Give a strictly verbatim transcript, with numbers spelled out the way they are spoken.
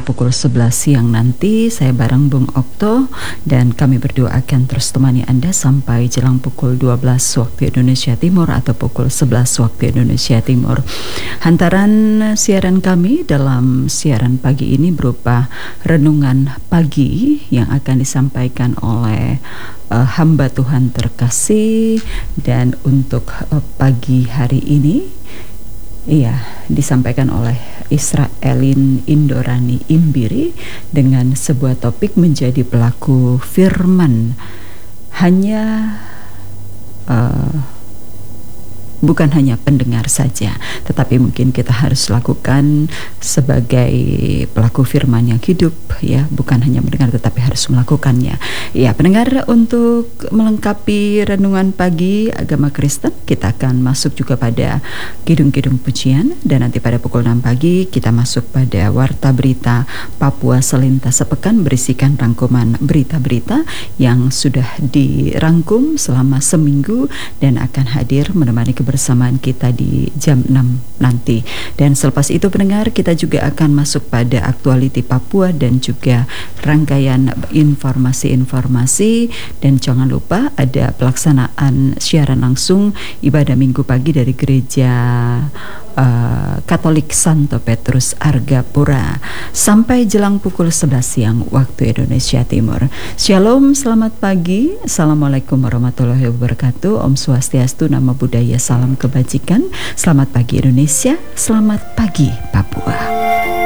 pukul sebelas siang nanti. Saya bareng Bung Okto dan kami berdua akan terus temani Anda sampai jelang pukul dua belas waktu Indonesia Timur atau pukul sebelas waktu Indonesia Timur. Hantaran siaran kami dalam siaran pagi ini berupa renungan pagi yang akan disampaikan oleh uh, hamba Tuhan terkasih, dan untuk uh, pagi hari ini iya disampaikan oleh Israelin Indorani Imbiri dengan sebuah topik menjadi pelaku firman. Hanya uh, bukan hanya pendengar saja, tetapi mungkin kita harus lakukan sebagai pelaku firman yang hidup, ya, bukan hanya mendengar tetapi harus melakukannya. Ya, pendengar, untuk melengkapi renungan pagi agama Kristen, kita akan masuk juga pada kidung-kidung pujian, dan nanti pada pukul enam pagi kita masuk pada warta berita Papua Selintas Sepekan berisikan rangkuman berita-berita yang sudah dirangkum selama seminggu dan akan hadir menemani kebersamaan bersamaan kita di jam enam nanti. Dan selepas itu pendengar, kita juga akan masuk pada aktualiti Papua dan juga rangkaian informasi-informasi, dan jangan lupa ada pelaksanaan siaran langsung ibadah minggu pagi dari gereja uh, Katolik Santo Petrus Argapura sampai jelang pukul sebelas siang waktu Indonesia Timur. Shalom, selamat pagi. Assalamualaikum warahmatullahi wabarakatuh. Om Swastiastu, Namo Buddhaya, salam kebajikan. Selamat pagi Indonesia, selamat pagi Papua.